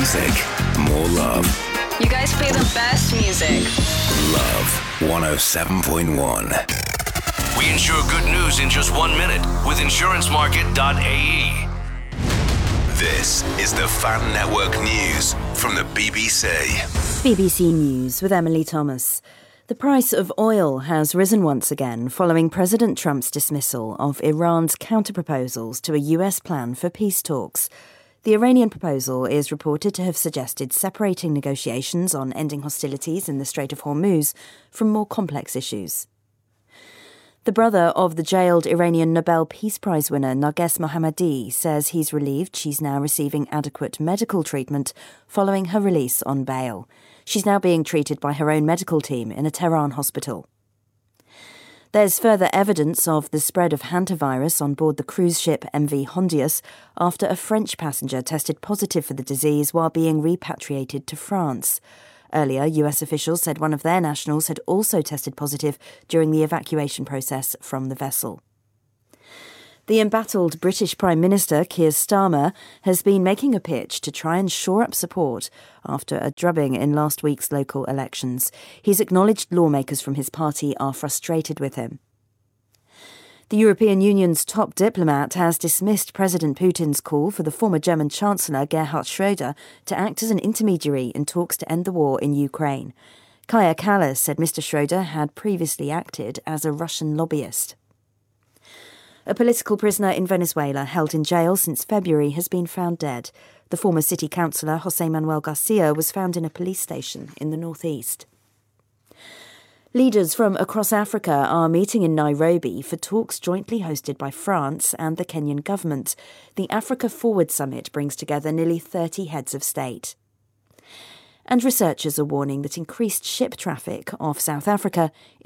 music, more love. You guys play the best music. Love 107.1. We insure good news in just 1 minute with insurancemarket.ae. This is the Fan Network News from the BBC. BBC News with Emily Thomas. The price of oil has risen once again following President Trump's dismissal of Iran's counterproposals to a US plan for peace talks. The Iranian proposal is reported to have suggested separating negotiations on ending hostilities in the Strait of Hormuz from more complex issues. The brother of the jailed Iranian Nobel Peace Prize winner Narges Mohammadi says he's relieved she's now receiving adequate medical treatment following her release on bail. She's now being treated by her own medical team in a Tehran hospital. There's further evidence of the spread of hantavirus on board the cruise ship MV Hondius after a French passenger tested positive for the disease while being repatriated to France. Earlier, US officials said one of their nationals had also tested positive during the evacuation process from the vessel. The embattled British Prime Minister Keir Starmer has been making a pitch to try and shore up support after a drubbing in last week's local elections. He's acknowledged lawmakers from his party are frustrated with him. The European Union's top diplomat has dismissed President Putin's call for the former German Chancellor Gerhard Schröder to act as an intermediary in talks to end the war in Ukraine. Kaja Kallas said Mr. Schröder had previously acted as a Russian lobbyist. A political prisoner in Venezuela held in jail since February has been found dead. The former city councillor José Manuel Garcia was found in a police station in the northeast. Leaders from across Africa are meeting in Nairobi for talks jointly hosted by France and the Kenyan government. The Africa Forward Summit brings together nearly 30 heads of state. And researchers are warning that increased ship traffic off South Africa